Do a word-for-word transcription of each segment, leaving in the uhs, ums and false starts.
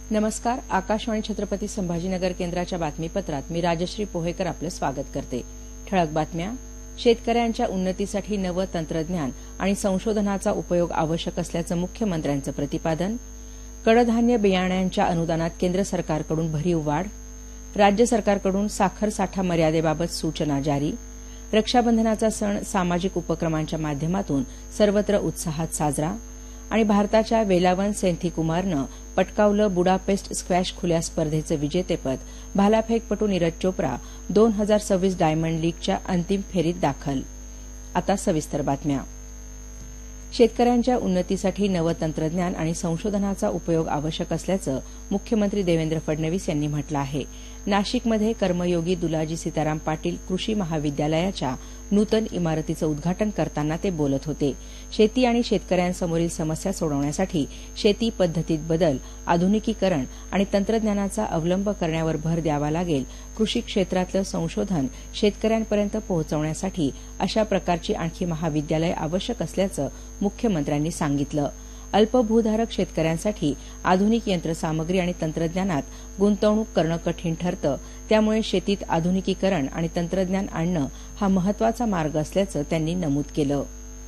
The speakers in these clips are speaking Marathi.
नमस्कार. आकाशवाणी छत्रपती संभाजीनगर केंद्राच्या बातमीपत्रात मी राजश्री पोहेकर आपलं स्वागत करते. ठळक बातम्या. शेतकऱ्यांच्या उन्नतीसाठी नवं तंत्रज्ञान आणि संशोधनाचा उपयोग आवश्यक असल्याचं मुख्यमंत्र्यांचं प्रतिपादन. कडधान्य बियाण्यांच्या अनुदानात केंद्र सरकारकडून भरीव वाढ. राज्य सरकारकडून साखर साठा मर्यादेबाबत सूचना जारी. रक्षाबंधनाचा सण सामाजिक उपक्रमांच्या माध्यमातून सर्वत्र उत्साहात साजरा. आणि भारताच्या वेलावन सेंथिकुमारनं पटकावलं बुडापेस्ट स्क्वॅश खुल्या स्पर्धेचं विजेतेपद. भालाफेकपटू नीरज चोप्रा दोन हजार सव्वीस डायमंड लीगच्या अंतिम फेरीत दाखल. आता सविस्तर बातम्या. शेतकऱ्यांच्या उन्नतीसाठी नवं तंत्रज्ञान आणि संशोधनाचा उपयोग आवश्यक असल्याचं मुख्यमंत्री देवेंद्र फडणवीस यांनी म्हटलं आहे. नाशिकमध्ये कर्मयोगी दुलाजी सीताराम पाटील कृषी महाविद्यालयाच्या नूतन इमारतीचं उद्घाटन करताना ते बोलत होते. शेती आणि शेतकऱ्यांसमोरील समस्या सोडवण्यासाठी शेती पद्धतीत बदल, आधुनिकीकरण आणि तंत्रज्ञानाचा अवलंब करण्यावर भर द्यावा लागेल. कृषी क्षेत्रातलं संशोधन शेतकऱ्यांपर्यंत पोहोचवण्यासाठी अशा प्रकारची आणखी महाविद्यालय आवश्यक असल्याचं मुख्यमंत्र्यांनी सांगितलं. अल्पभूधारक शेतकऱ्यांसाठी आधुनिक यंत्रसामग्री आणि तंत्रज्ञानात गुंतवणूक करणं कठीण ठरतं. त्यामुळे शेतीत आधुनिकीकरण आणि तंत्रज्ञान आणणं हा महत्वाचा मार्ग असल्याचं त्यांनी नमूद केलं.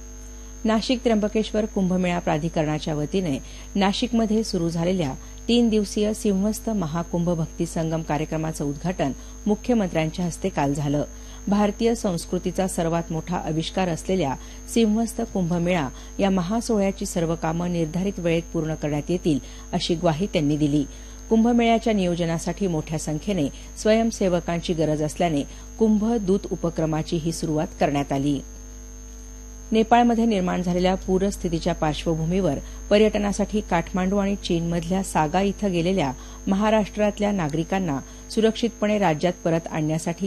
नाशिक त्र्यंबकेश्वर कुंभमेळा प्राधिकरणाच्या वतीने नाशिकमध्ये सुरू झालेल्या तीन दिवसीय सिंहस्थ महाकुंभ भक्ती संगम कार्यक्रमाचं उद्घाटन मुख्यमंत्र्यांच्या हस्ते काल झालं. भारतीय संस्कृतीचा सर्वात मोठा आविष्कार असलेल्या सिंहस्थ कुंभमेळा या महासोहळ्याची सर्व कामं निर्धारित वेळेत पूर्ण करण्यात येतील अशी ग्वाही त्यांनी दिली. कुंभमेळ्याच्या नियोजनासाठी मोठ्या संख्येने स्वयंसेवकांची गरज असल्याने कुंभ दूत उपक्रमाची ही सुरुवात करण्यात आली. नेपाळमध्ये निर्माण झालेल्या पूरस्थितीच्या पार्श्वभूमीवर पर्यटनासाठी काठमांडू आणि चीनमधल्या सागा इथं गेलेल्या महाराष्ट्रातल्या नागरिकांना सुरक्षितपणे राज्यात परत आणण्यासाठी